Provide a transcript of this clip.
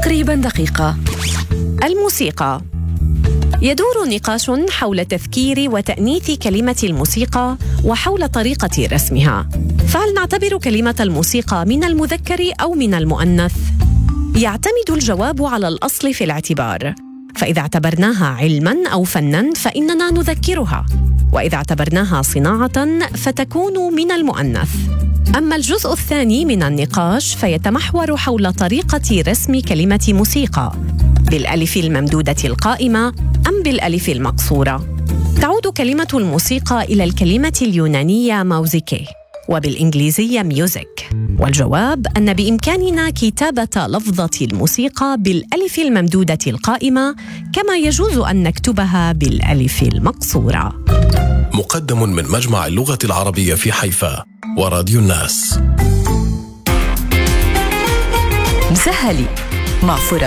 تقريبا دقيقة. الموسيقى. يدور نقاش حول تذكير وتأنيث كلمة الموسيقى وحول طريقة رسمها. فهل نعتبر كلمة الموسيقى من المذكر أو من المؤنث؟ يعتمد الجواب على الأصل في الاعتبار، فإذا اعتبرناها علماً أو فناً فإننا نذكرها، وإذا اعتبرناها صناعة فتكون من المؤنث. أما الجزء الثاني من النقاش فيتمحور حول طريقة رسم كلمة موسيقى، بالألف الممدودة القائمة أم بالألف المقصورة. تعود كلمة الموسيقى إلى الكلمة اليونانية موزيكي وبالإنجليزية ميوزك، والجواب أن بإمكاننا كتابة لفظة الموسيقى بالألف الممدودة القائمة كما يجوز أن نكتبها بالألف المقصورة. مقدم من مجمع اللغة العربية في حيفا وراديو الناس. مسهلي مع